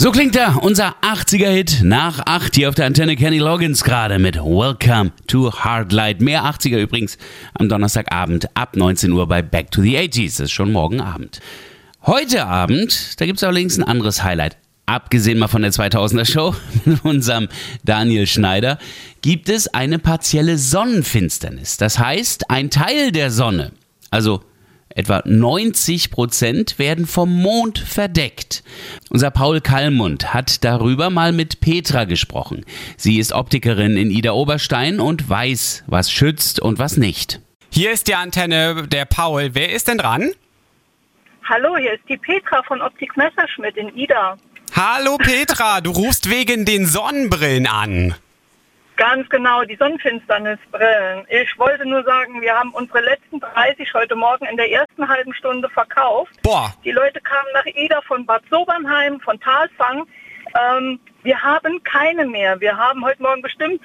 So klingt da unser 80er-Hit nach 8 hier auf der Antenne. Kenny Loggins gerade mit Welcome to Hard Light. Mehr 80er übrigens am Donnerstagabend ab 19 Uhr bei Back to the 80s. Das ist schon morgen Abend. Heute Abend, da gibt es allerdings ein anderes Highlight. Abgesehen mal von der 2000er Show mit unserem Daniel Schneider, gibt es eine partielle Sonnenfinsternis. Das heißt, ein Teil der Sonne, also etwa 90% werden vom Mond verdeckt. Unser Paul Kallmund hat darüber mal mit Petra gesprochen. Sie ist Optikerin in Idar-Oberstein und weiß, was schützt und was nicht. Hier ist die Antenne, der Paul. Wer ist denn dran? Hallo, hier ist die Petra von Optik Messerschmidt in Ida. Hallo Petra, du rufst wegen den Sonnenbrillen an. Ganz genau, die Sonnenfinsternisbrillen. Ich wollte nur sagen, wir haben unsere letzten 30 heute Morgen in der ersten halben Stunde verkauft. Boah. Die Leute kamen nach Ida von Bad Sobernheim, von Talfang. Wir haben keine mehr. Wir haben heute Morgen bestimmt